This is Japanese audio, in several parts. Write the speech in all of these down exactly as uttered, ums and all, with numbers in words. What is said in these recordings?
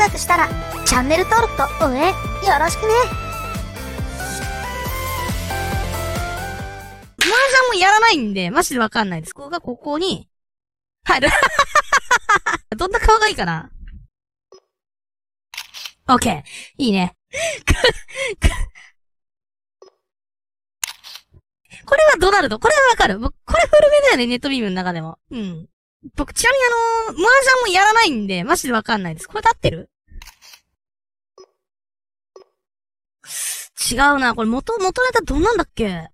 くしたらチャンネル登録と応援よろしくね。 麻雀もやらないんで、マジでわかんないです。ここがここに、入る。どんな顔がいいかな？オッケー。いいね。これはドナルド。これはわかる。僕、これ古めだよね、ネットビームの中でも。うん。僕、ちなみにあのー、麻雀もやらないんで、マジでわかんないです。これで合ってる？違うな。これ元、元ネタどんなんだっけ？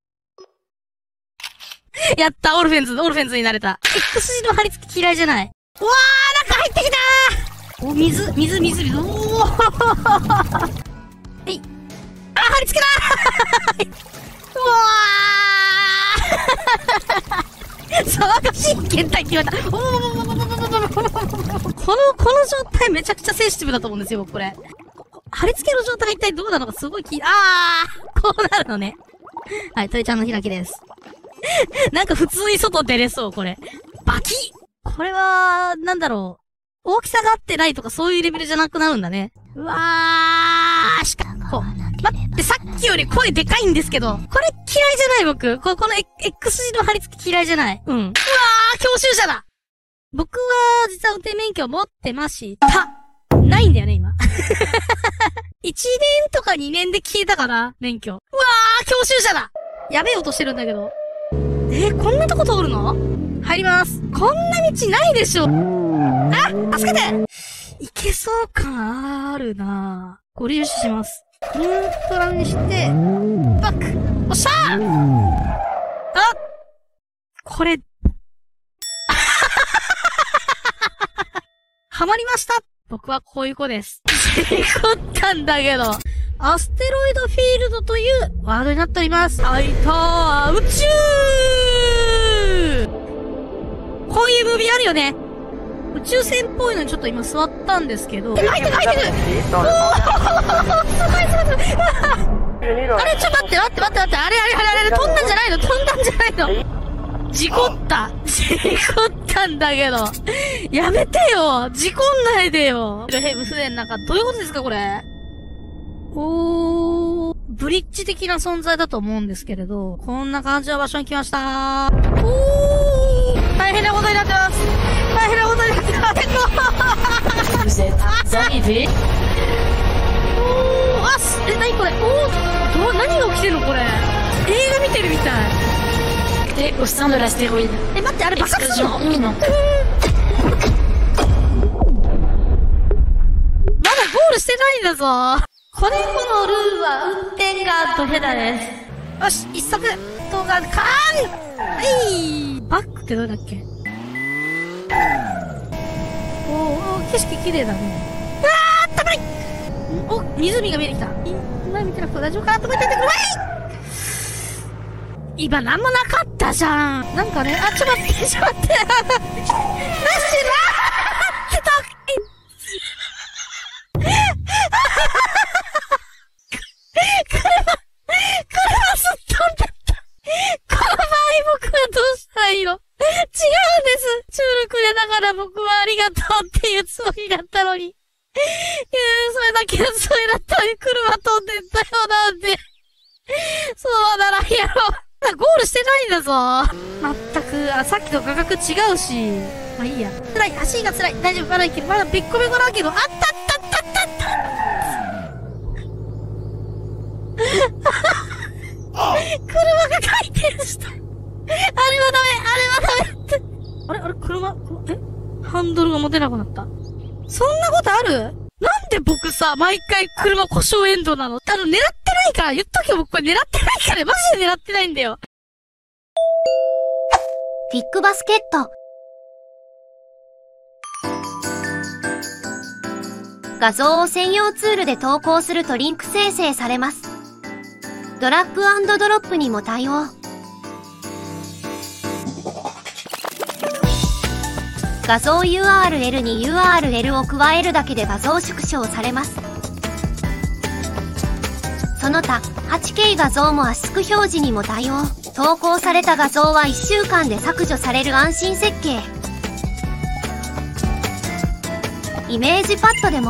やった、オルフェンズ、オルフェンズになれた。X 字の貼り付き嫌いじゃない。うわー、中入ってきたー。お、水、水、水、水。おー。はい。あ、貼り付けだー。うわー。騒がしい検体決まった。おー。この、この状態めちゃくちゃセンシティブだと思うんですよ、僕これ。貼り付けの状態が一体どうなのかすごい気、あー。こうなるのね。はい、トイちゃんの開きです。なんか普通に外出れそう、これ。バキッ！これは、なんだろう。大きさが合ってないとかそういうレベルじゃなくなるんだね。うわー、しかも、待って、さっきより声でかいんですけど、これ嫌いじゃない僕。こ、この X 字の貼り付き嫌いじゃない。うん。うわー、教習者だ！僕は、実は運転免許持ってました。ないんだよね、今。いちねんとかにねんで消えたから、免許。うわー、教習者だ！やべえ音してるんだけど。えー、こんなとこ通るの？入ります。こんな道ないでしょ。あ、助けて！いけそう感あるなぁ。ご利用します。イントラにして、バック！おっしゃー！あ！これ、はまりました！僕はこういう子です。事故ったんだけど。アステロイドフィールドというワードになっております。あいたー、宇宙！こういうムービーあるよね。宇宙船っぽいのにちょっと今座ったんですけど。入ってる入ってる！おー！すごいすごいすごい！あれちょっと待って待って待って待って、あれあれあれあれ、飛んだんじゃないの飛んだんじゃないの事故った事故ったんだけど。やめてよ事故んないでよヘブ船なんか、どういうことですかこれ。おー、ブリッジ的な存在だと思うんですけれど、こんな感じの場所に来ましたー。おー、大変なことになってます。大変なことになってます。おー、あす、え、なにこれ。おー、ど、何が起きてるのこれ。映画見てるみたい。 え、au sein de l'astéroïde。 え、待って、あれ爆発するの？まだゴールしてないんだぞ。これこのルールは運転がドヘダです。よし、一足、動画、カーン！はい！バックってどれだっけ？おー、景色綺麗だね。あー、高い！お、湖が見えてきた。前見てなくて大丈夫かなと思っててください！今なんもなかったじゃん。なんかね、あ、ちょっと待って、ちょっと待って。なしなーってた。僕はありがとうっていうつもりだったのに。いやそれだけのつもりだったのに車飛んでったよなんて。そうならんやろ。ゴールしてないんだぞ。まったく、あ、さっきと価格違うし。まあいいや。辛い、足が辛い。大丈夫、まだいける。まだべっこべこだけど、あったったったったった。車が回転した。あれはダメ、あれはダメって。あれあれ車、えハンドルが持てなくなった。そんなことある？なんで僕さ、毎回車故障エンドなの？あの、狙ってないから、言っとけよ、僕これ狙ってないから、マジで狙ってないんだよ。 フィックバスケット。画像を専用ツールで投稿するとリンク生成されます。ドラッグ&ドロップにも対応。画像 ユーアールエル に ユーアールエル を加えるだけで画像縮小されます。その他 はちケー 画像も圧縮表示にも対応。投稿された画像はいっしゅうかんで削除される安心設計。イメージパッドでも